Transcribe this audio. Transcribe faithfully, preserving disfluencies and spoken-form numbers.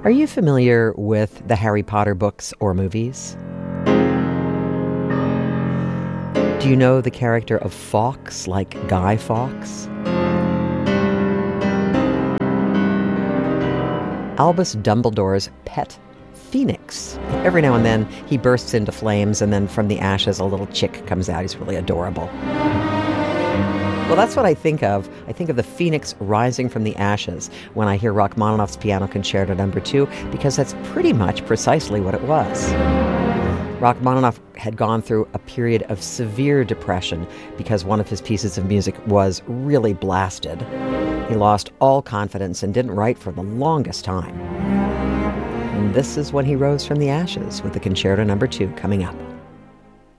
Are you familiar with the Harry Potter books or movies? Do you know the character of Fawkes, like Guy Fawkes? Albus Dumbledore's pet Phoenix. Every now and then he bursts into flames, and then from the ashes a little chick comes out. He's really adorable. Well, that's what I think of. I think of the phoenix rising from the ashes when I hear Rachmaninoff's Piano Concerto number two, because that's pretty much precisely what it was. Rachmaninoff had gone through a period of severe depression because one of his pieces of music was really blasted. He lost all confidence and didn't write for the longest time. And this is when he rose from the ashes with the Concerto number two coming up.